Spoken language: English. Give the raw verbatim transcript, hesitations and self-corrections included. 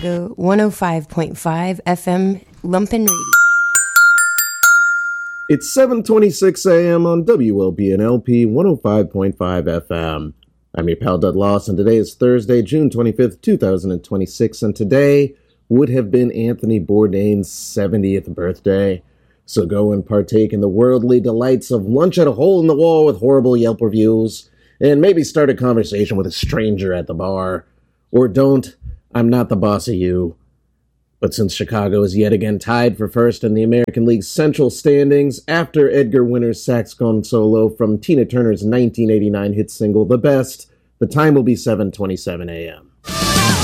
Chicago one oh five point five F M Lumpen Radio. It's seven twenty-six a.m. on W L B N L P one oh five point five F M. I'm your pal Dud Loss, and today is Thursday, June twenty-fifth, two thousand twenty-six, and today would have been Anthony Bourdain's seventieth birthday. So go and partake in the worldly delights of lunch at a hole in the wall with horrible Yelp reviews, and maybe start a conversation with a stranger at the bar. Or don't. I'm not the boss of you. But since Chicago is yet again tied for first in the American League's Central standings after Edgar Winter's saxophone solo from Tina Turner's nineteen eighty-nine hit single, The Best, the time will be seven twenty-seven a.m.